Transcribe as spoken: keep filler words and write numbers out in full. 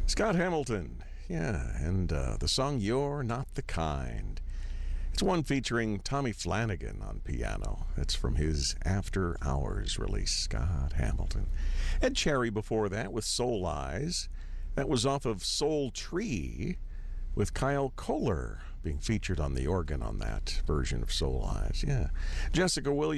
Scott Hamilton, yeah, and uh, the song You're Not the Kind. It's one featuring Tommy Flanagan on piano. It's from his After Hours release, Scott Hamilton. Ed Cherry before that with Soul Eyes. That was off of Soul Tree with Kyle Kohler being featured on the organ on that version of Soul Eyes. Yeah. Jessica Williams.